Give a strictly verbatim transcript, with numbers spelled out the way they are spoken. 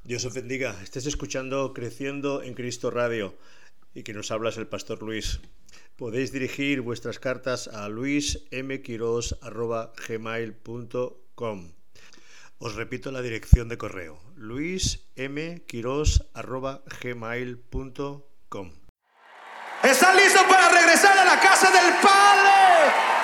Dios os bendiga. Estés escuchando Creciendo en Cristo Radio y que nos habla es el Pastor Luis. Podéis dirigir vuestras cartas a luis m quiros arroba gmail punto com. Os repito la dirección de correo: luis m quiros arroba gmail punto com. ¿Están listos para regresar a la casa del Padre?